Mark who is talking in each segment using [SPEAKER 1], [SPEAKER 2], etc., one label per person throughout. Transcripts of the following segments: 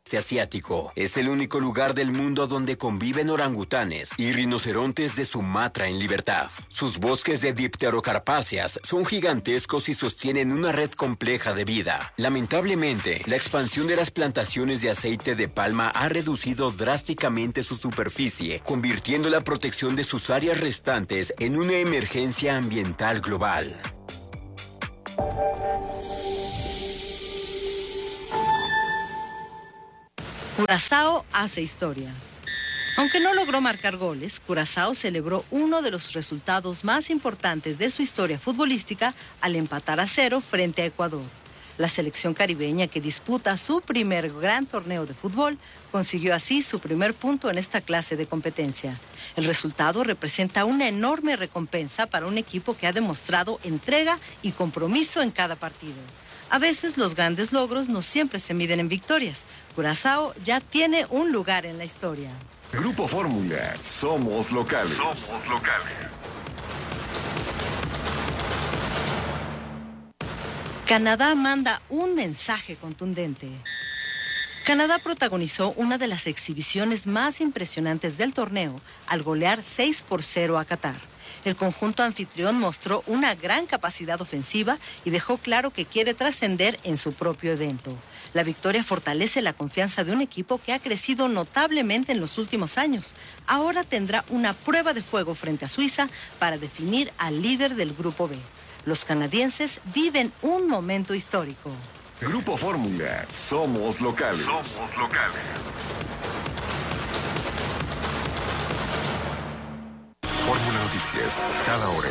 [SPEAKER 1] asiático. Es el único lugar del mundo donde conviven orangutanes y rinocerontes de Sumatra en libertad. Sus bosques de dipterocarpáceas son gigantescos y sostienen una red compleja de vida. Lamentablemente, la expansión de las plantaciones de aceite de palma ha reducido drásticamente su superficie, convirtiendo la protección de sus áreas restantes en una emergencia ambiental global.
[SPEAKER 2] Curazao hace historia. Aunque no logró marcar goles, Curazao celebró uno de los resultados más importantes de su historia futbolística al empatar a 0 frente a Ecuador. La selección caribeña, que disputa su primer gran torneo de fútbol, consiguió así su primer punto en esta clase de competencia. El resultado representa una enorme recompensa para un equipo que ha demostrado entrega y compromiso en cada partido. A veces los grandes logros no siempre se miden en victorias. Curazao ya tiene un lugar en la historia.
[SPEAKER 3] Grupo Fórmula, somos locales. Somos locales.
[SPEAKER 2] Canadá manda un mensaje contundente. Canadá protagonizó una de las exhibiciones más impresionantes del torneo al golear 6-0 a Qatar. El conjunto anfitrión mostró una gran capacidad ofensiva y dejó claro que quiere trascender en su propio evento. La victoria fortalece la confianza de un equipo que ha crecido notablemente en los últimos años. Ahora tendrá una prueba de fuego frente a Suiza para definir al líder del Grupo B. Los canadienses viven un momento histórico.
[SPEAKER 3] Grupo Fórmula, somos locales. Somos locales. Fórmula Noticias, cada hora.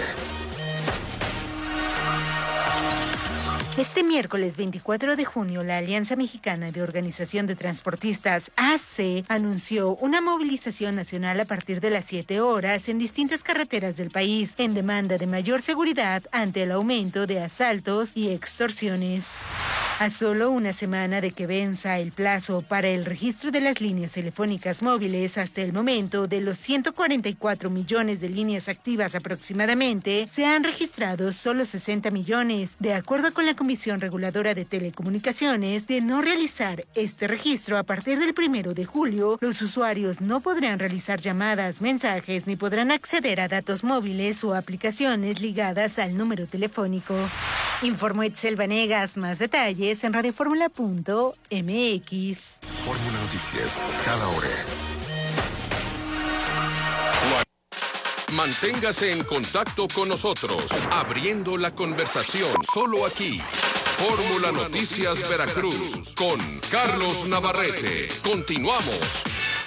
[SPEAKER 4] Este miércoles 24 de junio, la Alianza Mexicana de Organización de Transportistas, AC, anunció una movilización nacional a partir de las 7 horas en distintas carreteras del país, en demanda de mayor seguridad ante el aumento de asaltos y extorsiones. A solo una semana de que venza el plazo para el registro de las líneas telefónicas móviles, hasta el momento, de los 144 millones de líneas activas aproximadamente, se han registrado solo 60 millones, de acuerdo con la Comisión Reguladora de Telecomunicaciones. De no realizar este registro a partir del 1 de julio, los usuarios no podrán realizar llamadas, mensajes, ni podrán acceder a datos móviles o aplicaciones ligadas al número telefónico. Informó Itzel Vanegas. Más detalles en radioformula.mx.
[SPEAKER 3] Fórmula Noticias, cada hora.
[SPEAKER 5] Manténgase en contacto con nosotros, abriendo la conversación solo aquí. Fórmula Noticias Veracruz, con Carlos Navarrete. Continuamos.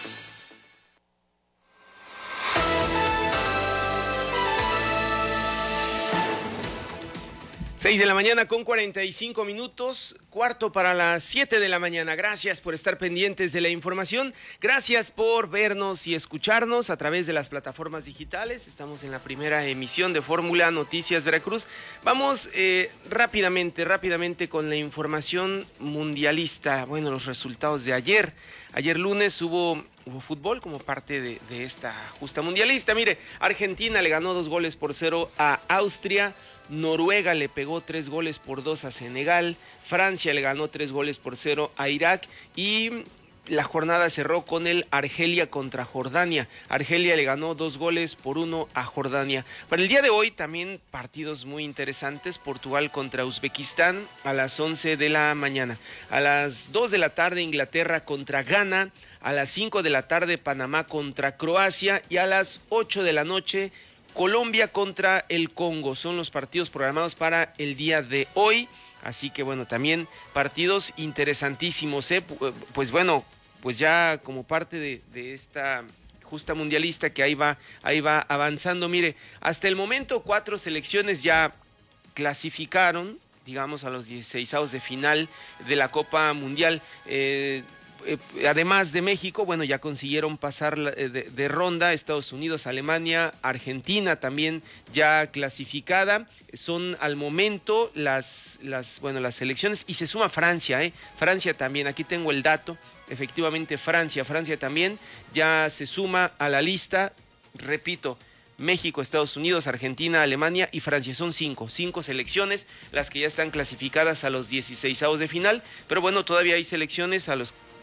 [SPEAKER 6] 6 de la mañana con 45 minutos, cuarto para las 7 de la mañana. Gracias por estar pendientes de la información. Gracias por vernos y escucharnos a través de las plataformas digitales. Estamos en la primera emisión de Fórmula Noticias Veracruz. Vamos rápidamente con la información mundialista. Bueno, los resultados de ayer. Ayer lunes hubo fútbol como parte de esta justa mundialista. Mire, Argentina le ganó 2-0 a Austria. Noruega le pegó 3-2 a Senegal, Francia le ganó 3-0 a Irak y la jornada cerró con el Argelia contra Jordania. Argelia le ganó 2-1 a Jordania. Para el día de hoy también partidos muy interesantes. Portugal contra Uzbekistán a las 11 de la mañana. A las 2 de la tarde Inglaterra contra Ghana. A las 5 de la tarde Panamá contra Croacia. Y a las 8 de la noche Colombia contra el Congo. Son los partidos programados para el día de hoy. Así que bueno, también partidos interesantísimos, ¿eh? Pues bueno, pues ya como parte de esta justa mundialista que ahí va avanzando. Mire, hasta el momento 4 selecciones ya clasificaron, digamos, a los 16avos de final de la Copa Mundial. Además de México, bueno, ya consiguieron pasar de ronda. Estados Unidos, Alemania, Argentina también ya clasificada. Son al momento las selecciones, y se suma Francia, Francia también, aquí tengo el dato. Efectivamente Francia también ya se suma a la lista. Repito, México, Estados Unidos, Argentina, Alemania y Francia. Son 5 selecciones las que ya están clasificadas a los 16avos de final. Pero bueno, todavía hay selecciones a los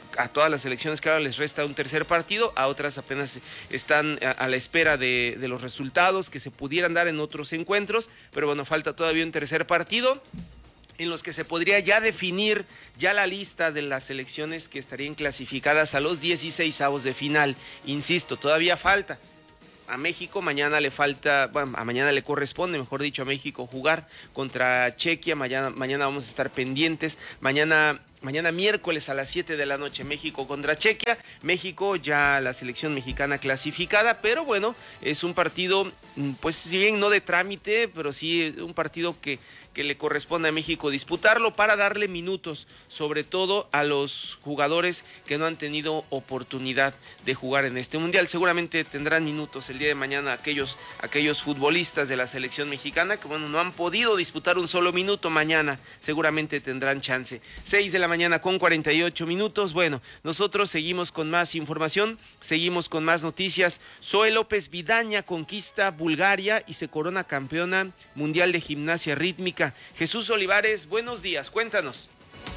[SPEAKER 6] a todas las selecciones, claro, les resta un tercer partido, a otras apenas están a la espera de los resultados que se pudieran dar en otros encuentros, pero bueno, falta todavía un tercer partido en los que se podría ya definir ya la lista de las selecciones que estarían clasificadas a los 16avos de final. Insisto, todavía falta. A México mañana le falta, bueno, a mañana le corresponde, mejor dicho, a México jugar contra Chequia. Mañana vamos a estar pendientes. Mañana miércoles a las 7 de la noche, México contra Chequia. México, ya la selección mexicana clasificada, pero bueno, es un partido, pues si bien no de trámite, pero sí un partido que le corresponde a México disputarlo para darle minutos, sobre todo a los jugadores que no han tenido oportunidad de jugar en este mundial. Seguramente tendrán minutos el día de mañana aquellos futbolistas de la selección mexicana que bueno, no han podido disputar un solo minuto. Mañana seguramente tendrán chance. 6 de la mañana con 48 minutos. Bueno, nosotros seguimos con más información, seguimos con más noticias. Zoe López Vidaña conquista Bulgaria y se corona campeona mundial de gimnasia rítmica. Jesús Olivares, buenos días, cuéntanos.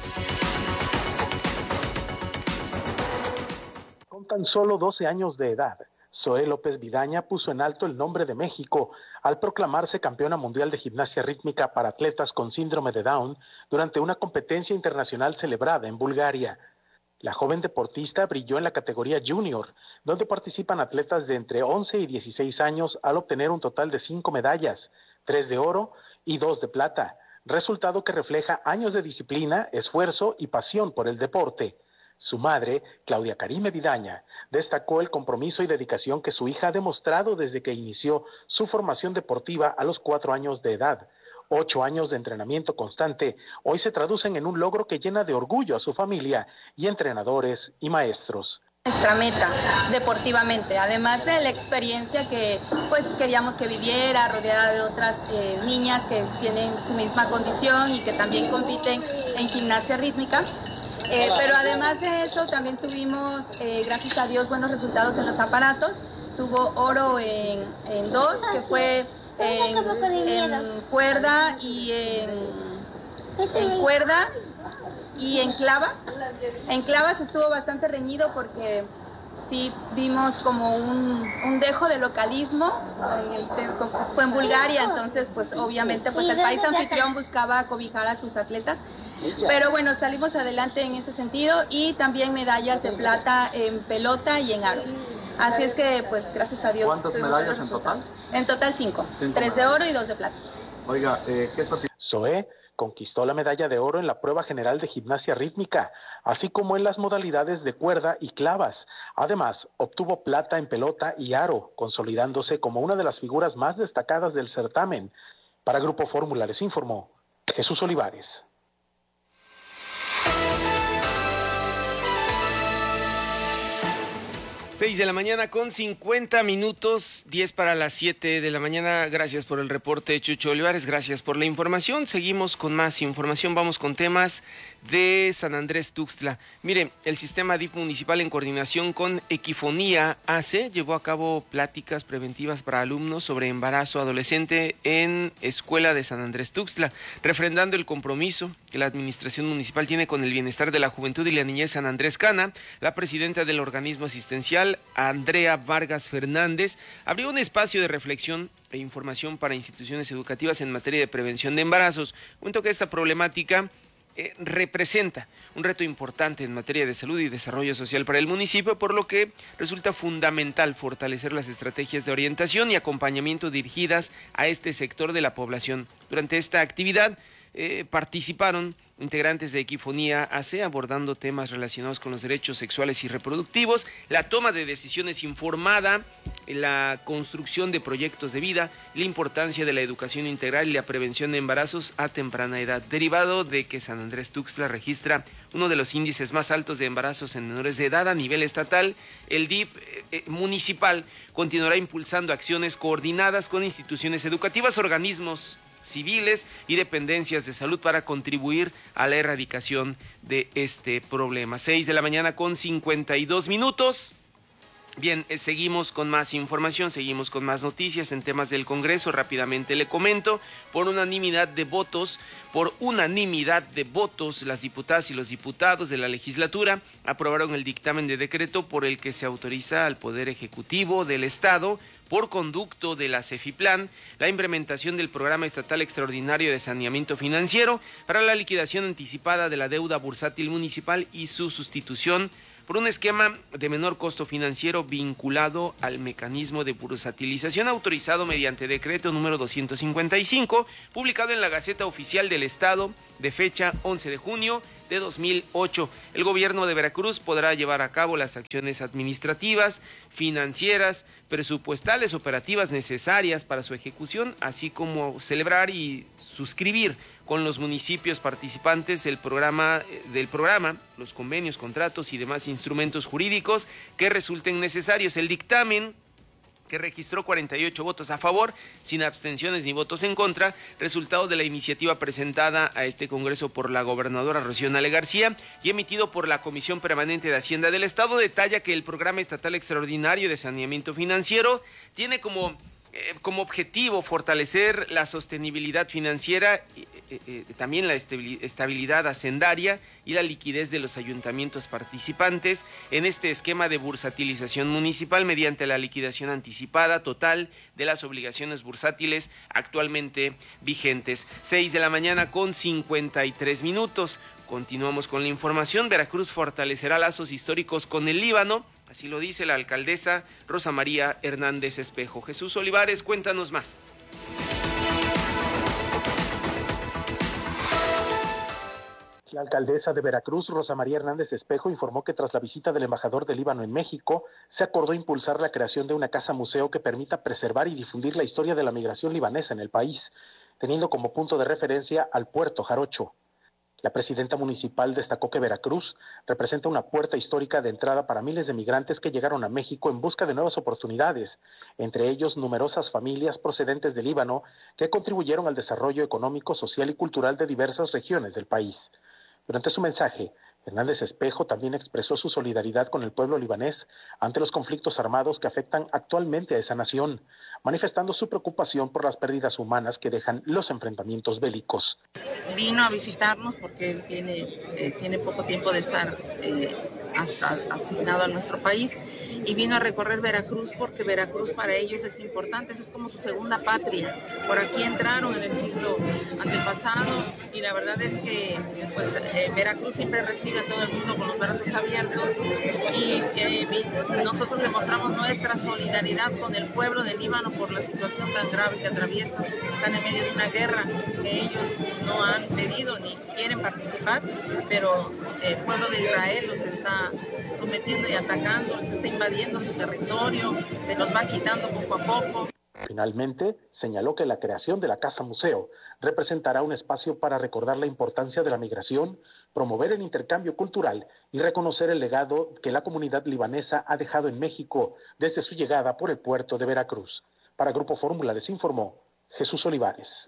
[SPEAKER 7] Con tan solo 12 años de edad, Zoe López Vidaña puso en alto el nombre de México al proclamarse campeona mundial de gimnasia rítmica para atletas con síndrome de Down durante una competencia internacional celebrada en Bulgaria. La joven deportista brilló en la categoría junior, donde participan atletas de entre 11 y 16 años al obtener un total de 5 medallas, 3 de oro y 2 de plata, resultado que refleja años de disciplina, esfuerzo y pasión por el deporte. Su madre, Claudia Karime Vidaña, destacó el compromiso y dedicación que su hija ha demostrado desde que inició su formación deportiva a los 4 años de edad. 8 años de entrenamiento constante hoy se traducen en un logro que llena de orgullo a su familia y entrenadores y maestros.
[SPEAKER 8] Nuestra meta deportivamente, además de la experiencia que pues queríamos que viviera, rodeada de otras niñas que tienen su misma condición y que también compiten en gimnasia rítmica. Pero además de eso también tuvimos, gracias a Dios, buenos resultados en los aparatos. Tuvo oro en 2, que fue en cuerda y en clavas. En clavas estuvo bastante reñido porque sí vimos como un dejo de localismo, fue en Bulgaria, entonces pues obviamente pues el país anfitrión buscaba cobijar a sus atletas, pero bueno, salimos adelante en ese sentido y también medallas de plata en pelota y en aro. Así es que pues gracias a Dios.
[SPEAKER 9] ¿Cuántas medallas en total?
[SPEAKER 8] En total 5, 3 de oro y 2 de plata.
[SPEAKER 9] Oiga, ¿qué
[SPEAKER 7] Zoe conquistó la medalla de oro en la prueba general de gimnasia rítmica, así como en las modalidades de cuerda y clavas. Además, obtuvo plata en pelota y aro, consolidándose como una de las figuras más destacadas del certamen. Para Grupo Fórmula les informó Jesús Olivares.
[SPEAKER 6] 6 de la mañana con 50 minutos, 10 para las 7 de la mañana. Gracias por el reporte, Chucho Olivares, gracias por la información. Seguimos con más información, vamos con temas de San Andrés Tuxtla. Mire, el sistema DIF municipal en coordinación con Equifonía AC llevó a cabo pláticas preventivas para alumnos sobre embarazo adolescente en Escuela de San Andrés Tuxtla, refrendando el compromiso que la administración municipal tiene con el bienestar de la juventud y la niñez San Andrés Cana. La presidenta del organismo asistencial, Andrea Vargas Fernández, abrió un espacio de reflexión e información para instituciones educativas en materia de prevención de embarazos. Cuento que esta problemática representa un reto importante en materia de salud y desarrollo social para el municipio, por lo que resulta fundamental fortalecer las estrategias de orientación y acompañamiento dirigidas a este sector de la población. Durante esta actividad participaron integrantes de Equifonía AC abordando temas relacionados con los derechos sexuales y reproductivos, la toma de decisiones informada, la construcción de proyectos de vida, la importancia de la educación integral y la prevención de embarazos a temprana edad, derivado de que San Andrés Tuxtla registra uno de los índices más altos de embarazos en menores de edad a nivel estatal. El DIF municipal continuará impulsando acciones coordinadas con instituciones educativas, organismos civiles y dependencias de salud para contribuir a la erradicación de este problema. 6 de la mañana con 52 minutos. Bien, seguimos con más información, seguimos con más noticias en temas del Congreso. Rápidamente le comento, por unanimidad de votos, las diputadas y los diputados de la legislatura aprobaron el dictamen de decreto por el que se autoriza al Poder Ejecutivo del Estado, por conducto de la CEFIPLAN, la implementación del Programa Estatal Extraordinario de Saneamiento Financiero para la liquidación anticipada de la deuda bursátil municipal y su sustitución por un esquema de menor costo financiero vinculado al mecanismo de bursatilización autorizado mediante decreto número 255, publicado en la Gaceta Oficial del Estado de fecha 11 de junio de 2008. El gobierno de Veracruz podrá llevar a cabo las acciones administrativas, financieras, presupuestales, operativas necesarias para su ejecución, así como celebrar y suscribir con los municipios participantes del programa, los convenios, contratos y demás instrumentos jurídicos que resulten necesarios. El dictamen, que registró 48 votos a favor, sin abstenciones ni votos en contra, resultado de la iniciativa presentada a este Congreso por la gobernadora Rocío Nale García y emitido por la Comisión Permanente de Hacienda del Estado, detalla que el Programa Estatal Extraordinario de Saneamiento Financiero tiene como objetivo fortalecer la sostenibilidad financiera, también la estabilidad hacendaria y la liquidez de los ayuntamientos participantes en este esquema de bursatilización municipal mediante la liquidación anticipada total de las obligaciones bursátiles actualmente vigentes. 6:53 a.m. Continuamos con la información. Veracruz fortalecerá lazos históricos con el Líbano. Así lo dice la alcaldesa Rosa María Hernández Espejo. Jesús Olivares, cuéntanos más.
[SPEAKER 7] La alcaldesa de Veracruz, Rosa María Hernández Espejo, informó que tras la visita del embajador del Líbano en México, se acordó impulsar la creación de una casa museo que permita preservar y difundir la historia de la migración libanesa en el país, teniendo como punto de referencia al Puerto Jarocho. La presidenta municipal destacó que Veracruz representa una puerta histórica de entrada para miles de migrantes que llegaron a México en busca de nuevas oportunidades, entre ellos numerosas familias procedentes del Líbano que contribuyeron al desarrollo económico, social y cultural de diversas regiones del país. Durante su mensaje, Hernández Espejo también expresó su solidaridad con el pueblo libanés ante los conflictos armados que afectan actualmente a esa nación, manifestando su preocupación por las pérdidas humanas que dejan los enfrentamientos bélicos.
[SPEAKER 10] Vino a visitarnos porque él tiene poco tiempo de estar hasta asignado a nuestro país y vino a recorrer Veracruz porque Veracruz para ellos es importante, es como su segunda patria. Por aquí entraron en el siglo antepasado y la verdad es que pues Veracruz siempre recibe a todo el mundo con los brazos abiertos y nosotros demostramos nuestra solidaridad con el pueblo del Líbano por la situación tan grave que atraviesan. Están en medio de una guerra que ellos no han pedido ni quieren participar, pero el pueblo de Israel los está sometiendo y atacando, les está invadiendo su territorio, se los va quitando poco a poco.
[SPEAKER 7] Finalmente, señaló que la creación de la Casa Museo representará un espacio para recordar la importancia de la migración, promover el intercambio cultural y reconocer el legado que la comunidad libanesa ha dejado en México desde su llegada por el puerto de Veracruz. Para Grupo Fórmula les informó Jesús Olivares.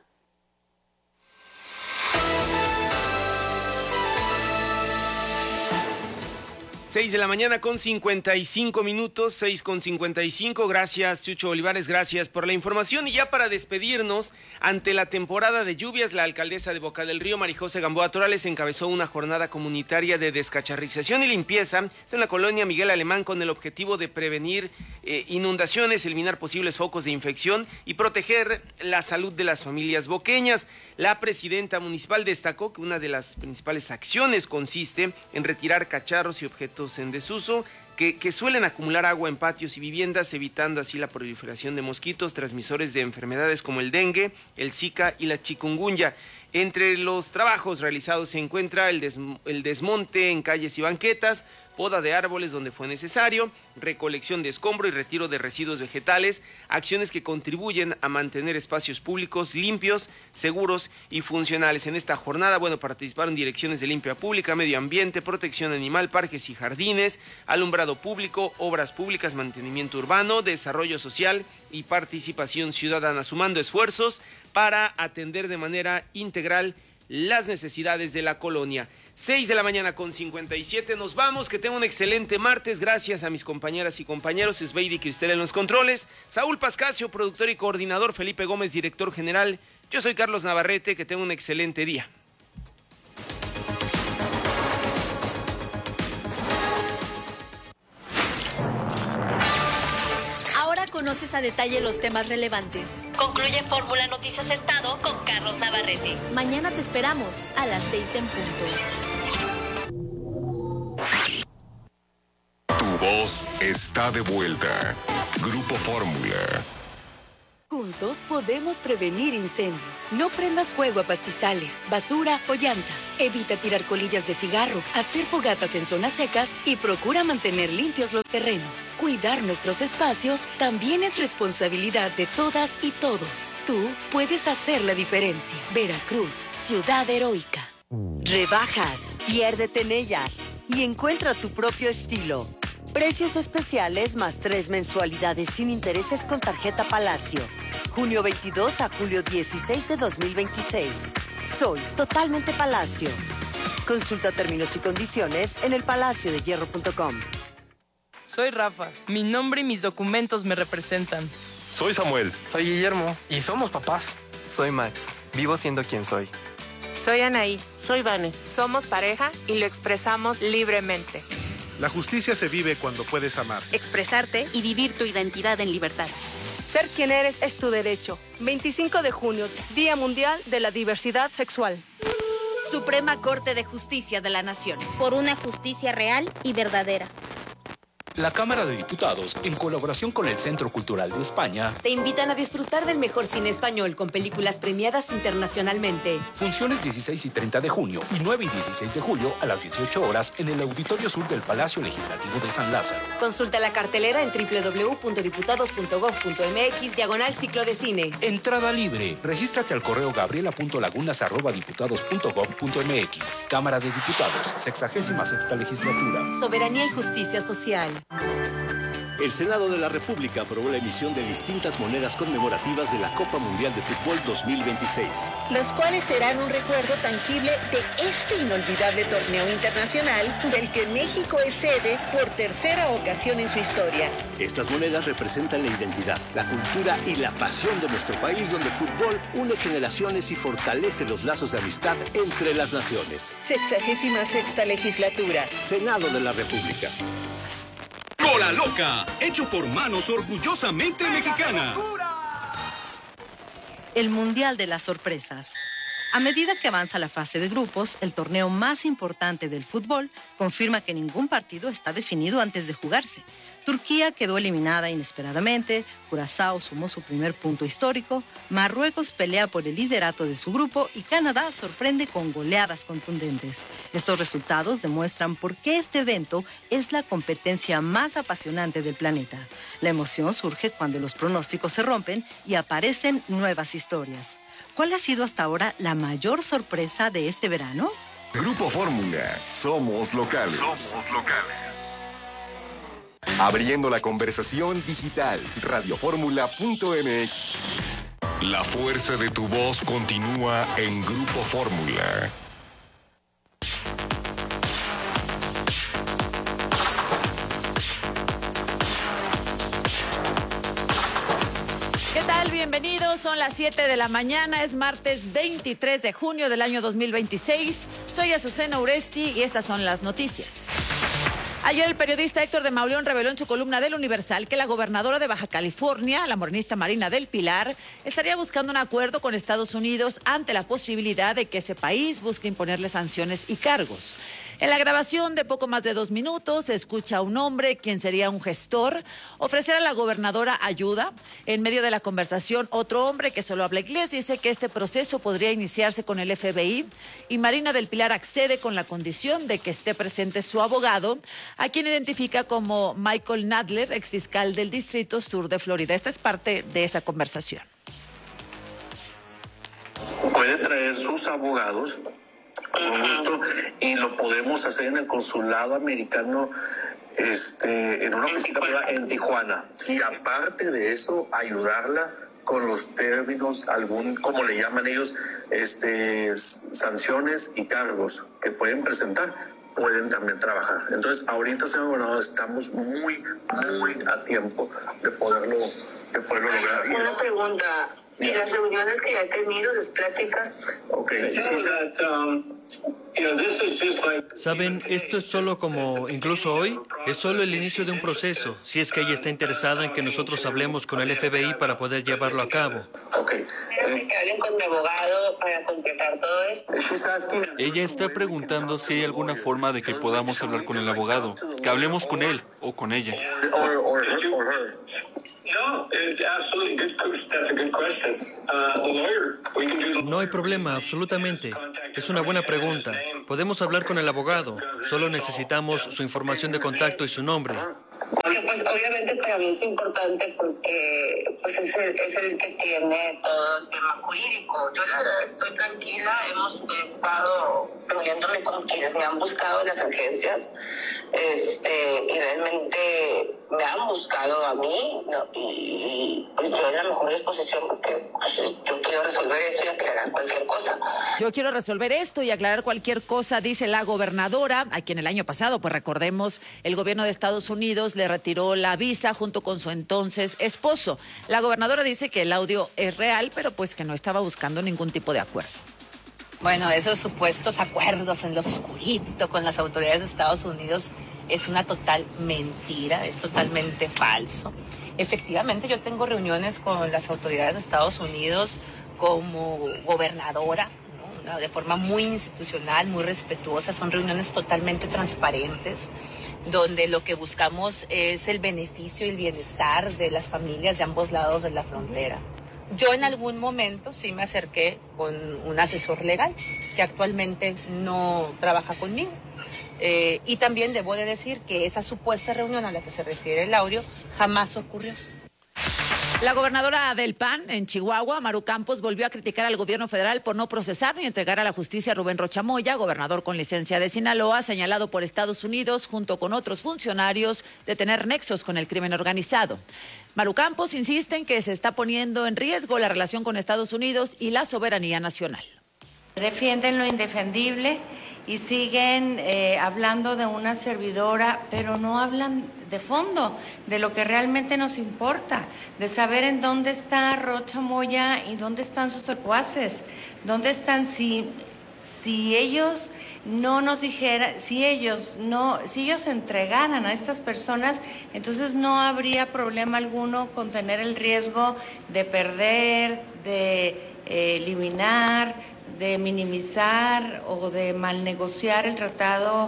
[SPEAKER 6] 6:55 a.m, 6:55. Gracias, Chucho Olivares, gracias por la información. Y ya para despedirnos, ante la temporada de lluvias, la alcaldesa de Boca del Río, Marijose Gamboa Torales, encabezó una jornada comunitaria de descacharrización y limpieza en la colonia Miguel Alemán con el objetivo de prevenir inundaciones, eliminar posibles focos de infección y proteger la salud de las familias boqueñas. La presidenta municipal destacó que una de las principales acciones consiste en retirar cacharros y objetos en desuso que suelen acumular agua en patios y viviendas, evitando así la proliferación de mosquitos transmisores de enfermedades como el dengue, el zika y la chikungunya. Entre los trabajos realizados se encuentra el desmonte en calles y banquetas, poda de árboles donde fue necesario, recolección de escombro y retiro de residuos vegetales, acciones que contribuyen a mantener espacios públicos limpios, seguros y funcionales. En esta jornada, participaron direcciones de limpia pública, medio ambiente, protección animal, parques y jardines, alumbrado público, obras públicas, mantenimiento urbano, desarrollo social y participación ciudadana, sumando esfuerzos para atender de manera integral las necesidades de la colonia. 6 de la mañana con 57. Nos vamos, que tenga un excelente martes. Gracias a mis compañeras y compañeros, Sveidi Cristel en los controles, Saúl Pascasio, productor y coordinador, Felipe Gómez, director general. Yo soy Carlos Navarrete, que tenga un excelente día.
[SPEAKER 11] Conoces a detalle los temas relevantes. Concluye Fórmula Noticias Estado con Carlos Navarrete. Mañana te esperamos a las 6 en punto.
[SPEAKER 3] Tu voz está de vuelta. Grupo Fórmula.
[SPEAKER 12] Juntos podemos prevenir incendios. No prendas fuego a pastizales, basura o llantas. Evita tirar colillas de cigarro, hacer fogatas en zonas secas y procura mantener limpios los terrenos. Cuidar nuestros espacios también es responsabilidad de todas y todos. Tú puedes hacer la diferencia. Veracruz, ciudad heroica.
[SPEAKER 13] Rebajas, piérdete en ellas y encuentra tu propio estilo. Precios especiales más 3 mensualidades sin intereses con tarjeta Palacio. Junio 22 a julio 16 de 2026. Soy totalmente Palacio. Consulta términos y condiciones en elpalaciodehierro.com.
[SPEAKER 14] Soy Rafa. Mi nombre y mis documentos me representan.
[SPEAKER 15] Soy Samuel.
[SPEAKER 16] Soy Guillermo.
[SPEAKER 15] Y somos papás.
[SPEAKER 16] Soy Max. Vivo siendo quien soy.
[SPEAKER 17] Soy Anaí.
[SPEAKER 18] Soy Vane.
[SPEAKER 17] Somos pareja y lo expresamos libremente.
[SPEAKER 19] La justicia se vive cuando puedes amar,
[SPEAKER 20] expresarte y vivir tu identidad en libertad.
[SPEAKER 17] Ser quien eres es tu derecho. 25 de junio, Día Mundial de la Diversidad Sexual.
[SPEAKER 20] Suprema Corte de Justicia de la Nación.
[SPEAKER 21] Por una justicia real y verdadera.
[SPEAKER 22] La Cámara de Diputados, en colaboración con el Centro Cultural de España,
[SPEAKER 13] te invitan a disfrutar del mejor cine español con películas premiadas internacionalmente.
[SPEAKER 22] Funciones 16 y 30 de junio y 9 y 16 de julio a las 18 horas en el Auditorio Sur del Palacio Legislativo de San Lázaro.
[SPEAKER 13] Consulta la cartelera en www.diputados.gov.mx/ciclo de cine.
[SPEAKER 22] Entrada libre. Regístrate al correo gabriela.lagunas@diputados.gov.mx. Cámara de Diputados, 66ª Legislatura.
[SPEAKER 13] Soberanía y justicia social.
[SPEAKER 23] El Senado de la República aprobó la emisión de distintas monedas conmemorativas de la Copa Mundial de Fútbol 2026.
[SPEAKER 24] Las cuales serán un recuerdo tangible de este inolvidable torneo internacional del que México es sede por tercera ocasión en su historia.
[SPEAKER 23] Estas monedas representan la identidad, la cultura y la pasión de nuestro país, donde el fútbol une generaciones y fortalece los lazos de amistad entre las naciones.
[SPEAKER 24] 66ª Legislatura.
[SPEAKER 23] Senado de la República.
[SPEAKER 25] Cola Loca, hecho por manos orgullosamente mexicanas.
[SPEAKER 2] El Mundial de las Sorpresas. A medida que avanza la fase de grupos, el torneo más importante del fútbol confirma que ningún partido está definido antes de jugarse. Turquía quedó eliminada inesperadamente, Curazao sumó su primer punto histórico, Marruecos pelea por el liderato de su grupo y Canadá sorprende con goleadas contundentes. Estos resultados demuestran por qué este evento es la competencia más apasionante del planeta. La emoción surge cuando los pronósticos se rompen y aparecen nuevas historias. ¿Cuál ha sido hasta ahora la mayor sorpresa de este verano?
[SPEAKER 3] Grupo Fórmula. Somos locales.
[SPEAKER 5] Somos locales.
[SPEAKER 3] Abriendo la conversación digital. Radioformula.mx.
[SPEAKER 5] La fuerza de tu voz continúa en Grupo Fórmula.
[SPEAKER 26] ¿Qué tal? Bienvenidos, son las 7 de la mañana, es martes 23 de junio del año 2026. Soy Azucena Uresti y estas son las noticias. Ayer el periodista Héctor de Mauleón reveló en su columna del Universal que la gobernadora de Baja California, la morenista Marina del Pilar, estaría buscando un acuerdo con Estados Unidos ante la posibilidad de que ese país busque imponerle sanciones y cargos. En la grabación de poco más de 2 minutos se escucha a un hombre, quien sería un gestor, ofrecer a la gobernadora ayuda. En medio de la conversación, otro hombre que solo habla inglés dice que este proceso podría iniciarse con el FBI y Marina del Pilar accede con la condición de que esté presente su abogado, a quien identifica como Michael Nadler, exfiscal del Distrito Sur de Florida. Esta es parte de esa conversación.
[SPEAKER 27] Puede traer sus abogados con gusto y lo podemos hacer en el consulado americano en una oficina privada en Tijuana. Y aparte de eso, ayudarla con los términos, como le llaman ellos, sanciones y cargos que pueden presentar, pueden también trabajar. Entonces, ahorita, señor gobernador, estamos muy a tiempo de poderlo lograr.
[SPEAKER 24] Una pregunta. ¿Y las reuniones que ya he tenido, las pláticas?
[SPEAKER 1] Saben, esto es solo como, incluso hoy, es solo el inicio de un proceso, si es que ella está interesada en que nosotros hablemos con el FBI para poder llevarlo a cabo.
[SPEAKER 24] Quiero que hablen con mi abogado para completar todo esto.
[SPEAKER 4] Ella está preguntando si hay alguna forma de que podamos hablar con el abogado, que hablemos con él o con ella.
[SPEAKER 1] No hay problema, absolutamente. Es una buena pregunta. Podemos hablar con el abogado. Solo necesitamos su información de contacto y su nombre.
[SPEAKER 24] Porque pues obviamente para mí es importante porque pues es el que tiene todo el tema jurídico. Yo la verdad estoy tranquila, hemos estado reuniéndome con quienes me han buscado en las agencias y realmente me han buscado a mí, ¿no? Y pues yo en la mejor disposición porque pues, yo quiero resolver esto y aclarar cualquier cosa.
[SPEAKER 26] Yo quiero resolver esto y aclarar cualquier cosa, dice la gobernadora, a quien el año pasado, pues recordemos, el gobierno de Estados Unidos le retiró la visa junto con su entonces esposo. La gobernadora dice que el audio es real, pero pues que no estaba buscando ningún tipo de acuerdo.
[SPEAKER 7] Bueno, esos supuestos acuerdos en lo oscurito con las autoridades de Estados Unidos es una total mentira, es totalmente falso. Efectivamente, yo tengo reuniones con las autoridades de Estados Unidos como gobernadora, ¿no? De forma muy institucional, muy respetuosa. Son reuniones totalmente transparentes, donde lo que buscamos es el beneficio y el bienestar de las familias de ambos lados de la frontera. Yo en algún momento sí me acerqué con un asesor legal que actualmente no trabaja conmigo. Y también debo de decir que esa supuesta reunión a la que se refiere el audio jamás ocurrió.
[SPEAKER 26] La gobernadora del PAN en Chihuahua, Maru Campos, volvió a criticar al gobierno federal por no procesar ni entregar a la justicia a Rubén Rocha Moya, gobernador con licencia de Sinaloa, señalado por Estados Unidos, junto con otros funcionarios, de tener nexos con el crimen organizado. Maru Campos insiste en que se está poniendo en riesgo la relación con Estados Unidos y la soberanía nacional.
[SPEAKER 8] Defienden lo indefendible y siguen hablando de una servidora, pero no hablan de fondo, de lo que realmente nos importa, de saber en dónde está Rocha Moya y dónde están sus secuaces, dónde están, si ellos no nos dijeran, si ellos entregaran a estas personas, entonces no habría problema alguno con tener el riesgo de perder, de eliminar, de minimizar o de mal negociar el tratado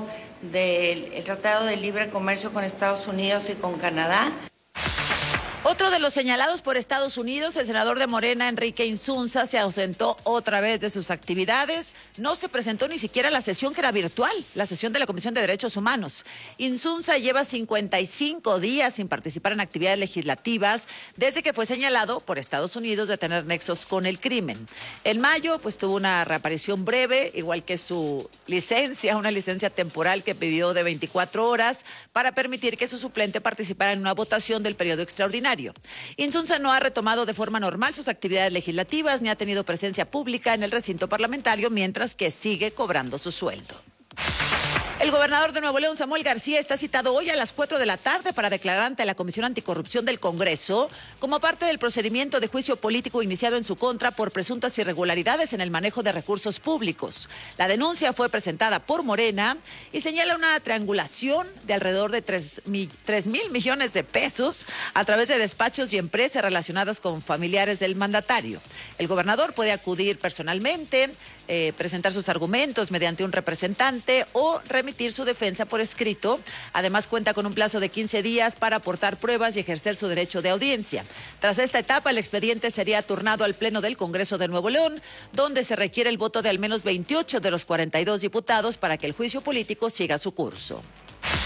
[SPEAKER 8] de libre comercio con Estados Unidos y con Canadá.
[SPEAKER 26] Otro de los señalados por Estados Unidos, el senador de Morena, Enrique Insunza, se ausentó otra vez de sus actividades. No se presentó ni siquiera a la sesión que era virtual, la sesión de la Comisión de Derechos Humanos. Insunza lleva 55 días sin participar en actividades legislativas desde que fue señalado por Estados Unidos de tener nexos con el crimen. En mayo, pues tuvo una reaparición breve, igual que su licencia, una licencia temporal que pidió de 24 horas para permitir que su suplente participara en una votación del periodo extraordinario. Insunza no ha retomado de forma normal sus actividades legislativas ni ha tenido presencia pública en el recinto parlamentario, mientras que sigue cobrando su sueldo. El gobernador de Nuevo León, Samuel García, está citado hoy a las 4 de la tarde para declarar ante la Comisión Anticorrupción del Congreso como parte del procedimiento de juicio político iniciado en su contra por presuntas irregularidades en el manejo de recursos públicos. La denuncia fue presentada por Morena y señala una triangulación de alrededor de 3,000 millones de pesos a través de despachos y empresas relacionadas con familiares del mandatario. El gobernador puede acudir personalmente, presentar sus argumentos mediante un representante o remitir su defensa por escrito. Además, cuenta con un plazo de 15 días para aportar pruebas y ejercer su derecho de audiencia. Tras esta etapa, el expediente sería turnado al Pleno del Congreso de Nuevo León, donde se requiere el voto de al menos 28 de los 42 diputados para que el juicio político siga su curso.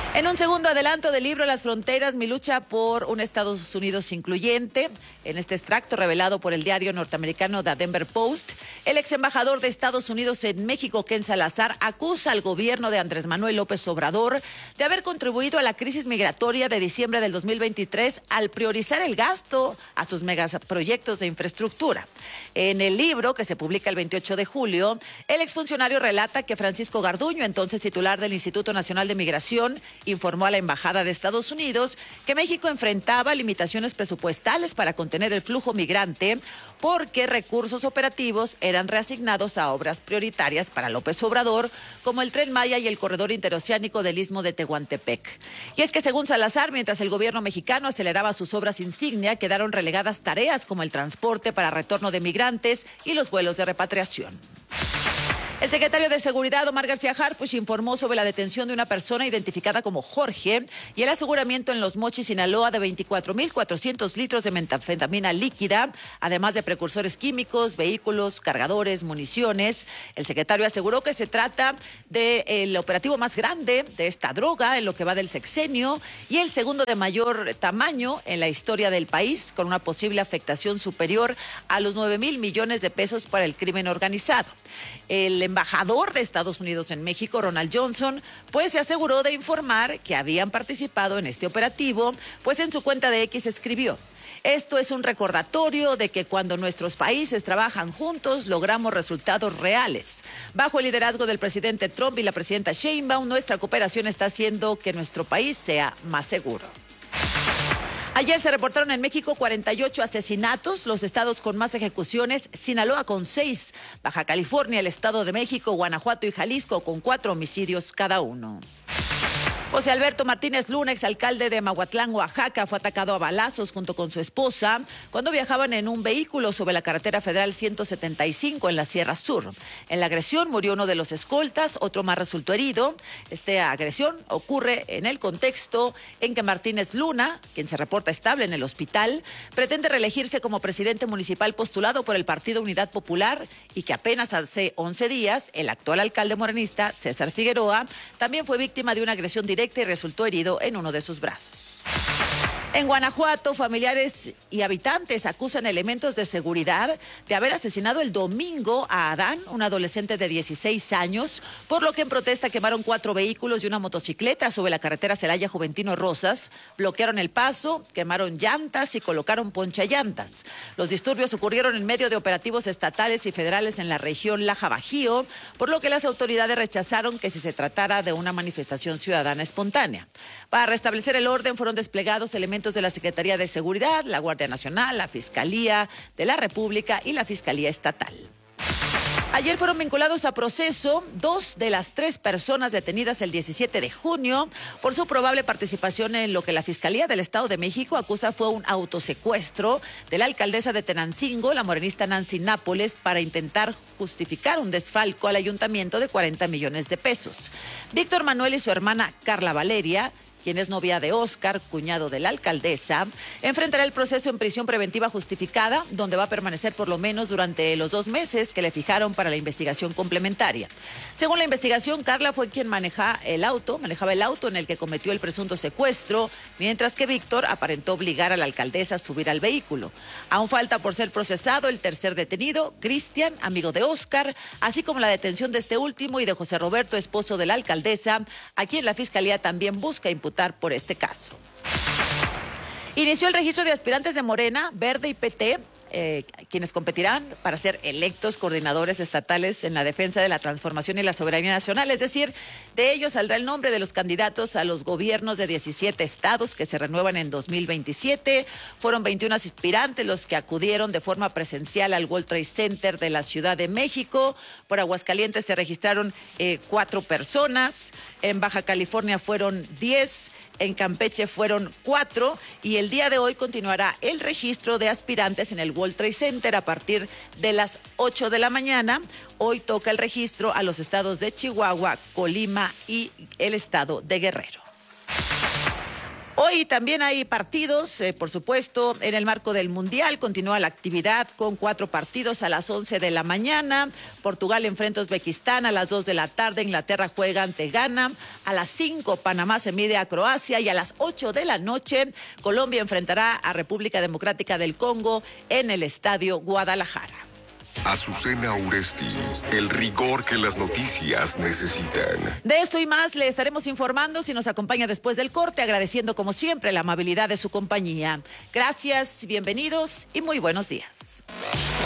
[SPEAKER 26] En un segundo adelanto del libro Las Fronteras, mi lucha por un Estados Unidos incluyente, en este extracto revelado por el diario norteamericano The Denver Post, el ex embajador de Estados Unidos en México, Ken Salazar, acusa al gobierno de Andrés Manuel López Obrador de haber contribuido a la crisis migratoria de diciembre del 2023 al priorizar el gasto a sus megaproyectos de infraestructura. En el libro, que se publica el 28 de julio, el exfuncionario relata que Francisco Garduño, entonces titular del Instituto Nacional de Migración, informó a la Embajada de Estados Unidos que México enfrentaba limitaciones presupuestales para contener el flujo migrante porque recursos operativos eran reasignados a obras prioritarias para López Obrador, como el Tren Maya y el corredor interoceánico del Istmo de Tehuantepec. Y es que según Salazar, mientras el gobierno mexicano aceleraba sus obras insignia, quedaron relegadas tareas como el transporte para retorno de migrantes y los vuelos de repatriación. El secretario de Seguridad, Omar García Harfuch, informó sobre la detención de una persona identificada como Jorge y el aseguramiento en Los Mochis, Sinaloa, de 24,400 litros de metanfetamina líquida, además de precursores químicos, vehículos, cargadores, municiones. El secretario aseguró que se trata del operativo más grande de esta droga en lo que va del sexenio y el segundo de mayor tamaño en la historia del país, con una posible afectación superior a los 9,000 millones de pesos para el crimen organizado. El embajador de Estados Unidos en México, Ronald Johnson, pues se aseguró de informar que habían participado en este operativo, pues en su cuenta de X escribió: esto es un recordatorio de que cuando nuestros países trabajan juntos, logramos resultados reales. Bajo el liderazgo del presidente Trump y la presidenta Sheinbaum, nuestra cooperación está haciendo que nuestro país sea más seguro. Ayer se reportaron en México 48 asesinatos, los estados con más ejecuciones: Sinaloa con 6, Baja California, el Estado de México, Guanajuato y Jalisco con 4 homicidios cada uno. José Alberto Martínez Luna, exalcalde de Mahuatlán, Oaxaca, fue atacado a balazos junto con su esposa cuando viajaban en un vehículo sobre la carretera federal 175 en la Sierra Sur. En la agresión murió uno de los escoltas, otro más resultó herido. Esta agresión ocurre en el contexto en que Martínez Luna, quien se reporta estable en el hospital, pretende reelegirse como presidente municipal postulado por el Partido Unidad Popular y que apenas hace 11 días el actual alcalde morenista, César Figueroa, también fue víctima de una agresión directa y resultó herido en uno de sus brazos. En Guanajuato, familiares y habitantes acusan elementos de seguridad de haber asesinado el domingo a Adán, un adolescente de 16 años, por lo que en protesta quemaron 4 vehículos y una motocicleta sobre la carretera Celaya Juventino Rosas, bloquearon el paso, quemaron llantas y colocaron ponchallantas. Los disturbios ocurrieron en medio de operativos estatales y federales en la región Laja Bajío, por lo que las autoridades rechazaron que se tratara de una manifestación ciudadana espontánea. Para restablecer el orden fueron desplegados elementos de la Secretaría de Seguridad, la Guardia Nacional, la Fiscalía de la República y la Fiscalía Estatal. Ayer fueron vinculados a proceso 2 de las 3 personas detenidas el 17 de junio por su probable participación en lo que la Fiscalía del Estado de México acusa fue un autosecuestro de la alcaldesa de Tenancingo, la morenista Nancy Nápoles, para intentar justificar un desfalco al ayuntamiento de 40 millones de pesos. Víctor Manuel y su hermana Carla Valeria, quien es novia de Óscar, cuñado de la alcaldesa, enfrentará el proceso en prisión preventiva justificada, donde va a permanecer por lo menos durante los 2 meses que le fijaron para la investigación complementaria. Según la investigación, Carla fue quien manejaba el auto en el que cometió el presunto secuestro, mientras que Víctor aparentó obligar a la alcaldesa a subir al vehículo. Aún falta por ser procesado el tercer detenido, Cristian, amigo de Óscar, así como la detención de este último y de José Roberto, esposo de la alcaldesa, a quien la Fiscalía también busca imputar por este caso. Inició el registro de aspirantes de Morena, Verde y PT, quienes competirán para ser electos coordinadores estatales en la defensa de la transformación y la soberanía nacional. Es decir, de ellos saldrá el nombre de los candidatos a los gobiernos de 17 estados que se renuevan en 2027. Fueron 21 aspirantes los que acudieron de forma presencial al World Trade Center de la Ciudad de México. Por Aguascalientes se registraron 4 personas. En Baja California fueron 10. En Campeche fueron 4 y el día de hoy continuará el registro de aspirantes en el World Trade Center a partir de las 8 de la mañana. Hoy toca el registro a los estados de Chihuahua, Colima y el estado de Guerrero. Hoy también hay partidos, por supuesto, en el marco del Mundial. Continúa la actividad con 4 partidos a las 11 de la mañana. Portugal enfrenta a Uzbekistán a las 2 de la tarde. Inglaterra juega ante Ghana. A las 5, Panamá se mide a Croacia. Y a las 8 de la noche, Colombia enfrentará a República Democrática del Congo en el Estadio Guadalajara.
[SPEAKER 3] Azucena Uresti, el rigor que las noticias necesitan.
[SPEAKER 26] De esto y más le estaremos informando si nos acompaña después del corte, agradeciendo como siempre la amabilidad de su compañía. Gracias, bienvenidos y muy buenos días.